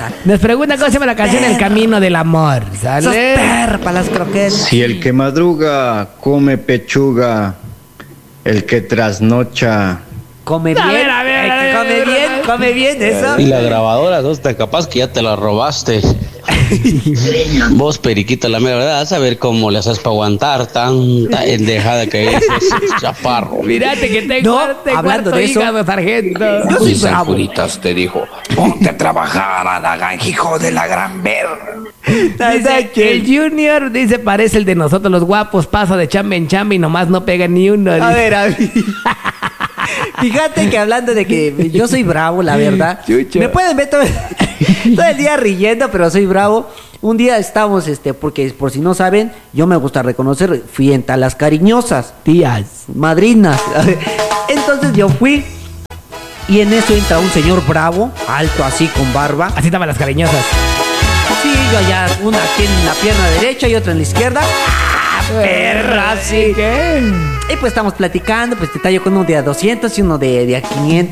trabajar. Nos pregunta cómo se llama la canción El Camino del Amor. ¿Sale? Sos perra para las croquetas. Si el que madruga come pechuga, el que trasnocha. Come bien, come bien eso. Y la grabadora, hasta capaz que ya te la robaste. Vos, periquito, la mera verdad, a saber cómo le haces para aguantar tanta endejada que es ese chaparro. Mírate que tengo hablando de eso, hígado, sargento. Yo soy bravo. Puritas te dijo, ponte a trabajar a la hijo de la gran verga. Dice, el Junior dice, parece el de nosotros los guapos, pasa de chamba en chamba y nomás no pega ni uno. A ver. Fíjate que hablando de que yo soy bravo, la verdad. Chucho. Me pueden ver todo el día riendo, pero soy bravo. Un día estamos, porque por si no saben, yo me gusta reconocer, fui en Talas Cariñosas. Tías. Madrinas. Entonces yo fui y en eso entra un señor bravo, alto así, con barba. Así estaban las cariñosas. Sí, yo allá, una aquí en la pierna derecha y otra en la izquierda. Perra, sí que. Y pues estamos platicando, pues te tallo con uno de a 200 y uno de a 500.